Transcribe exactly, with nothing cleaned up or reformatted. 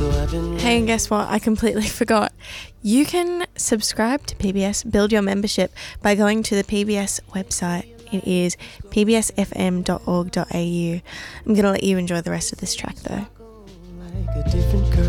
Hey, and guess what? I completely forgot. You can subscribe to P B S, build your membership by going to the P B S website. It is p b s f m dot org dot a u. I'm going to let you enjoy the rest of this track though. Like a different girl.